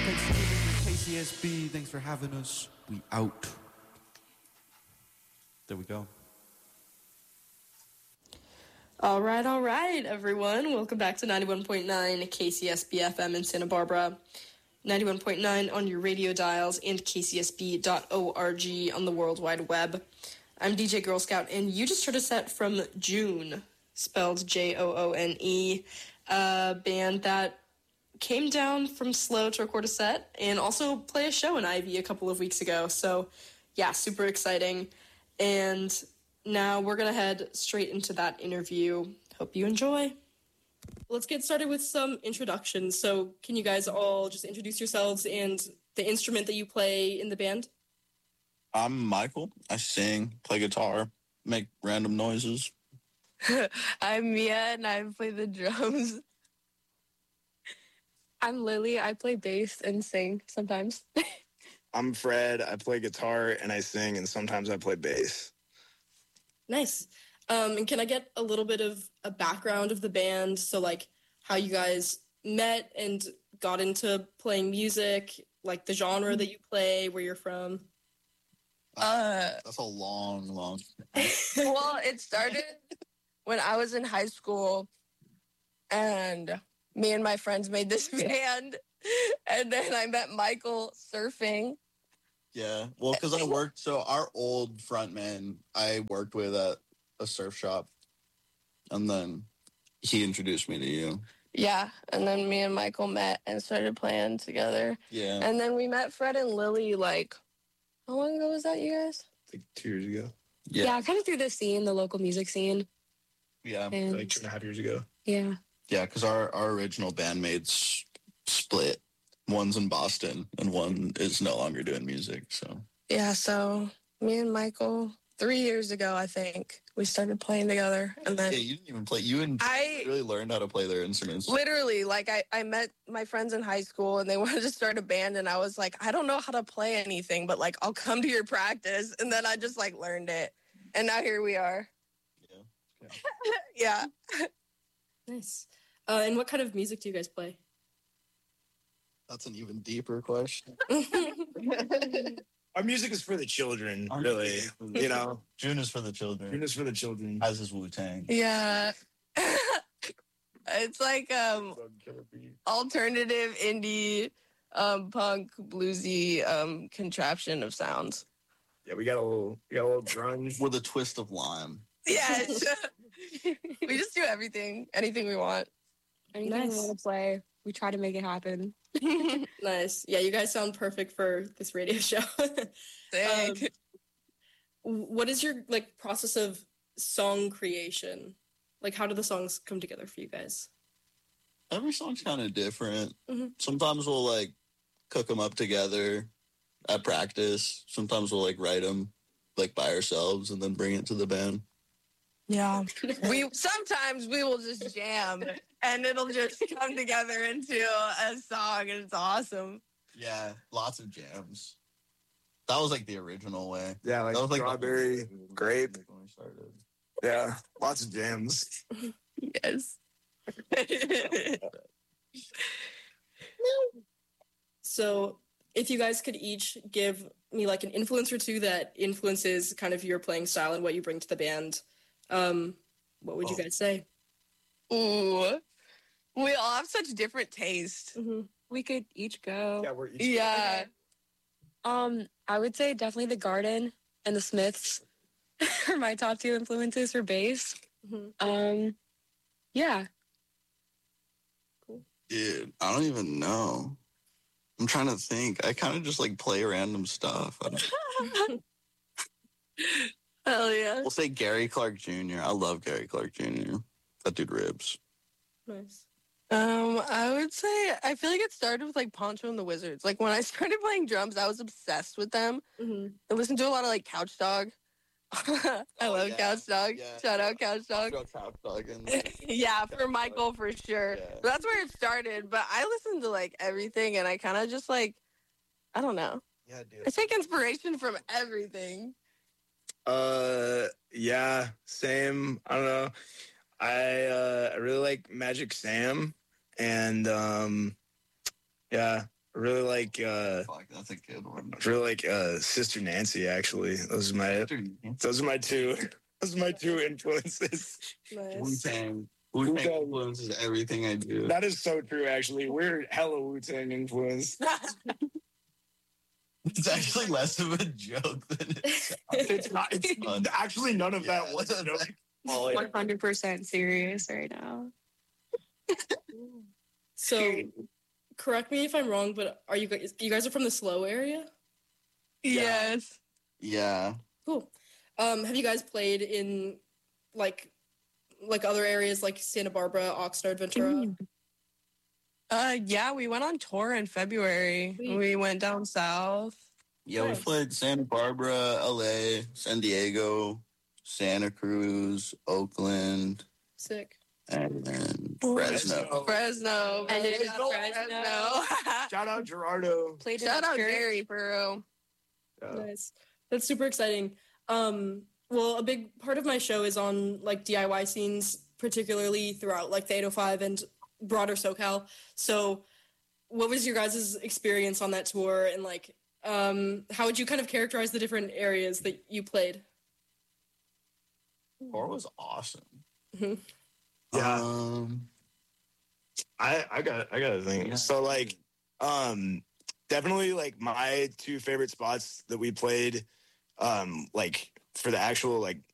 KCSB, thanks for having us. We out. There we go. All right, everyone. Welcome back to 91.9 KCSB FM in Santa Barbara. 91.9 on your radio dials and kcsb.org on the World Wide Web. I'm DJ Girl Scout, and you just heard a set from Joone, spelled Joone, a band that came down from Slow to record a set and also play a show in Ivy a couple of weeks ago. So, yeah, super exciting. And now we're going to head straight into that interview. Hope you enjoy. Let's get started with some introductions. So can you guys all just introduce yourselves and the instrument that you play in the band? I'm Michael. I sing, play guitar, make random noises. I'm Mia, and I play the drums. I'm Lily. I play bass and sing sometimes. I'm Fred. I play guitar and I sing, and sometimes I play bass. Nice. And can I get a little bit of a background of the band? So, like, how you guys met and got into playing music, like the genre that you play, where you're from? That's a long. Well, it started when I was in high school, and me and my friends made this band, and then I met Michael surfing. Yeah, well, because I worked, so our old frontman, I worked with at a surf shop, and then he introduced me to you. Yeah, and then me and Michael met and started playing together. Yeah. And then we met Fred and Lily, like, how long ago was that, you guys? Like 2 years ago. Yeah, kind of through the scene, the local music scene. Yeah. And, Like 2.5 years ago. Yeah. Yeah, because our original bandmates split. One's in Boston, and one is no longer doing music, so. Yeah, so me and Michael, 3 years ago, I think, we started playing together. And then Yeah, you didn't even play. I really learned how to play their instruments. Literally, like, I met my friends in high school, and they wanted to start a band, and I was like, I don't know how to play anything, but, like, I'll come to your practice. And then I just, like, learned it. And now here we are. Yeah. Yeah. Nice. And what kind of music do you guys play? That's an even deeper question. Our music is for the children, really. You know, Joone is for the children. Joone is for the children. As is Wu-Tang. Yeah. It's like alternative indie punk bluesy contraption of sounds. Yeah, we got a little grunge With a twist of lime. Yeah. We just do anything we want. Anything we want to play, we try to make it happen. Nice. Yeah, you guys sound perfect for this radio show. What is your, like, process of song creation? Like, how do the songs come together for you guys? Every song's kind of different. Mm-hmm. Sometimes we'll, like, cook them up together at practice. Sometimes we'll, like, write them, like, by ourselves and then bring it to the band. Yeah. Sometimes we will just jam and it'll just come together into a song, and it's awesome. Yeah, lots of jams. That was, like, the original way. Yeah, like, that was, like, strawberry, grape. When we started. Yeah, lots of jams. Yes. So if you guys could each give me, like, an influence or two that influences kind of your playing style and what you bring to the band, what would you guys say? Ooh. We all have such different taste. Mm-hmm. We could each go. Yeah, we're each. Yeah. I would say definitely the Garden and the Smiths are my top two influences for bass. Mm-hmm. Yeah. Cool. Dude, I don't even know. I'm trying to think. I kind of just, like, play random stuff. Hell yeah. We'll say Gary Clark Jr. I love Gary Clark Jr. That dude rips. Nice. I would say, I feel like it started with, like, Poncho and the Wizards. Like, when I started playing drums, I was obsessed with them. Mm-hmm. I listened to a lot of, like, Couch Dog. I love Couch Dog. Yeah. Shout out Couch Dog. Couch Dog and Yeah, for Michael, for sure. Yeah. That's where it started. But I listened to, like, everything, and I kind of just, like, I don't know. Yeah, dude. I take inspiration from everything. Yeah, same. I don't know. I really like Magic Sam, and yeah, really like Fuck, that's a good one. I really like Sister Nancy. Actually, those are my two. Those are my two influences. Nice. Wu-Tang. Wu-Tang. Wu-Tang influences everything I do. That is so true. Actually, we're hella Wu-Tang influenced. It's actually less of a joke than it sounds. It's not. It's fun. actually none of that was a joke. 100% serious right now. So, correct me if I'm wrong, but are you guys are from the Slow area? Yes. Yeah. Cool. Have you guys played in like other areas like Santa Barbara, Oxnard, Ventura? Yeah, we went on tour in February. Sweet. We went down south. Yeah, Nice. we played Santa Barbara, LA, San Diego, Santa Cruz, Oakland, Sick. and then Fresno. Fresno. And it is Fresno. Shout out Gerardo. Played Shout out church. Gary Peru. Nice. That's super exciting. Well, a big part of my show is on like DIY scenes, particularly throughout like the 805 and broader SoCal. So what was your guys' experience on that tour, and like how would you kind of characterize the different areas that you played? Tour was awesome. Mhm. Yeah. I got a thing. Yeah. So like definitely like my two favorite spots that we played like for the actual like